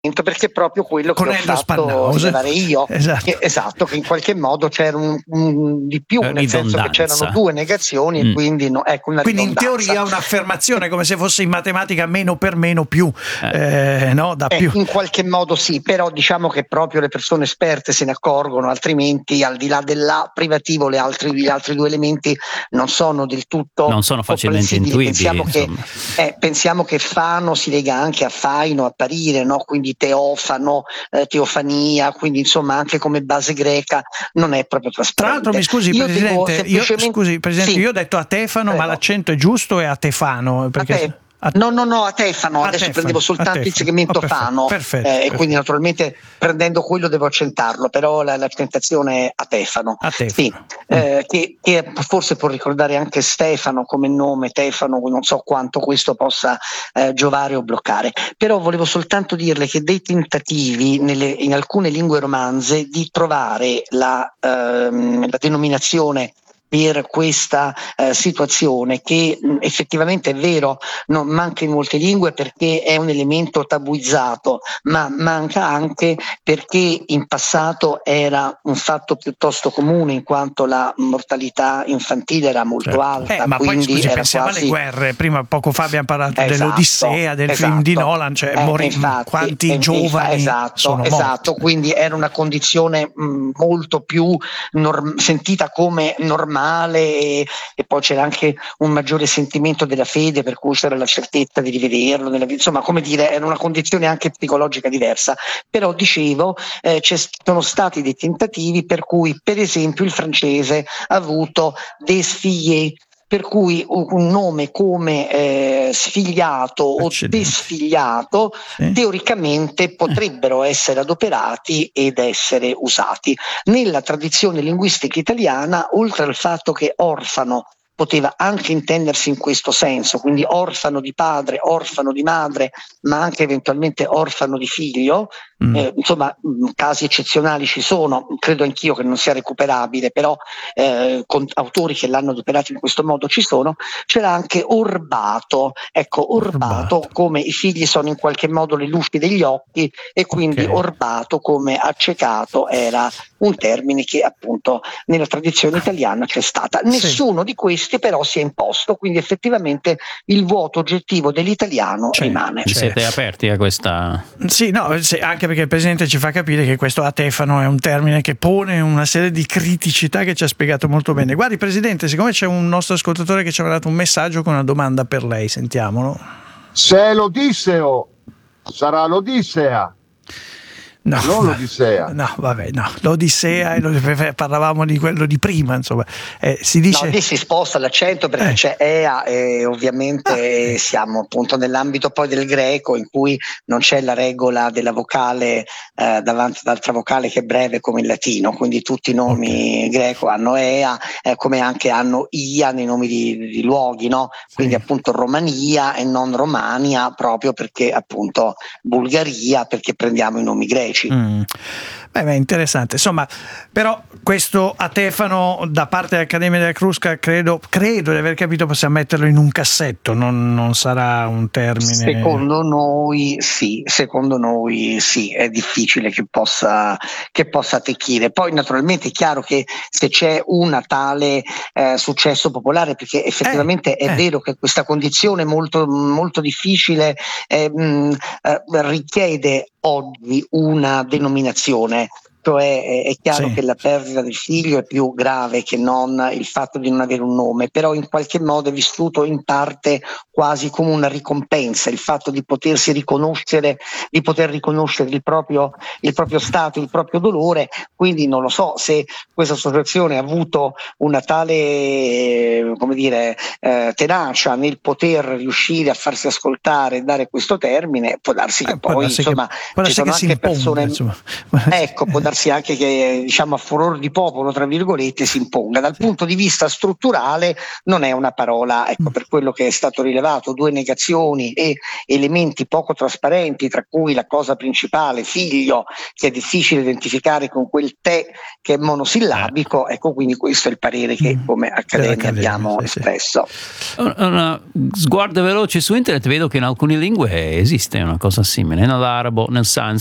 perché è proprio quello che ho fatto rilevare io, esatto, che in qualche modo c'era un di più, nel senso che c'erano due negazioni e quindi ecco una quindi in teoria un'affermazione come se fosse in matematica meno per meno più, no? Da più. In qualche modo sì, però diciamo che proprio le persone esperte se ne accorgono, altrimenti al di là dell'A privativo gli altri due elementi non sono del tutto non sono facilmente intuibili. Pensiamo che Fano si lega anche a faino, apparire, no? Quindi teofano, teofania, quindi insomma anche come base greca non è proprio trasparente. Tra l'altro mi scusi Presidente, io ho detto Atefano, ma l'accento è giusto, è Atefano? Perché... No, Atefano, adesso prendevo soltanto il segmento Fano, e quindi naturalmente prendendo quello devo accentarlo, però l'accentazione è Atefano. Sì, che forse può ricordare anche Stefano come nome, Tefano, non so quanto questo possa giovare o bloccare, però volevo soltanto dirle che dei tentativi in alcune lingue romanze di trovare la denominazione per questa situazione che effettivamente è vero, non manca in molte lingue perché è un elemento tabuizzato, ma manca anche perché in passato era un fatto piuttosto comune, in quanto la mortalità infantile era molto alta. Ma poi scusi, pensiamo alle guerre, poco fa abbiamo parlato dell'Odissea, del film di Nolan, cioè quanti giovani sono morti. Quindi era una condizione molto più sentita come normale, e poi c'era anche un maggiore sentimento della fede, per cui c'era la certezza di rivederlo insomma, come dire, era una condizione anche psicologica diversa. Però dicevo, sono stati dei tentativi per cui per esempio il francese ha avuto des filles, per cui un nome come sfigliato o desfigliato teoricamente potrebbero essere adoperati ed essere usati. Nella tradizione linguistica italiana, oltre al fatto che orfano poteva anche intendersi in questo senso, quindi orfano di padre, orfano di madre, ma anche eventualmente orfano di figlio, insomma casi eccezionali ci sono, credo anch'io che non sia recuperabile, però con autori che l'hanno adoperato in questo modo ci sono. C'era anche orbato, orbato come i figli sono in qualche modo le luci degli occhi, e quindi orbato come accecato era un termine che appunto nella tradizione italiana c'è stata. Nessuno di questi però si è imposto, quindi effettivamente il vuoto oggettivo dell'italiano rimane. Siete aperti a questa? Anche perché il Presidente ci fa capire che questo atefano è un termine che pone una serie di criticità che ci ha spiegato molto bene. Guardi Presidente, siccome c'è un nostro ascoltatore che ci ha dato un messaggio con una domanda per lei, sentiamolo. Se è l'Odisseo, sarà l'Odissea. Non l'Odissea. L'Odissea, parlavamo di quello di prima, insomma. Si dice... lì si sposta l'accento perché c'è Ea, e ovviamente siamo appunto nell'ambito poi del greco, in cui non c'è la regola della vocale davanti ad altra vocale che è breve come il latino, quindi tutti i nomi greco hanno Ea, come anche hanno Ia nei nomi di luoghi, no? Quindi appunto Romania e non Romania, proprio perché appunto Bulgaria, perché prendiamo i nomi greci. Beh, interessante. Insomma, però questo atefano da parte dell'Accademia della Crusca credo di aver capito possiamo metterlo in un cassetto, non sarà un termine. Secondo noi sì, è difficile che possa attecchire. Poi naturalmente è chiaro che se c'è una tale successo popolare, perché effettivamente è vero che questa condizione molto, molto difficile richiede oggi una denominazione, cioè è chiaro che la perdita del figlio è più grave che non il fatto di non avere un nome, però in qualche modo è vissuto in parte quasi come una ricompensa, il fatto di potersi riconoscere, di poter riconoscere il proprio stato, il proprio dolore. Quindi non lo so se questa associazione ha avuto una tale tenacia nel poter riuscire a farsi ascoltare e dare questo termine. Può darsi che poi insomma ci sono anche persone, può darsi anche che, diciamo, a furor di popolo, tra virgolette, si imponga. Dal punto di vista strutturale non è una parola, ecco, per quello che è stato rilevato, 2 negazioni e elementi poco trasparenti, tra cui la cosa principale, figlio, che è difficile identificare con quel te che è monosillabico, ecco, quindi questo è il parere che come Accademia abbiamo espresso. Una sguardo veloce su internet, vedo che in alcune lingue esiste una cosa simile, nell'arabo, nel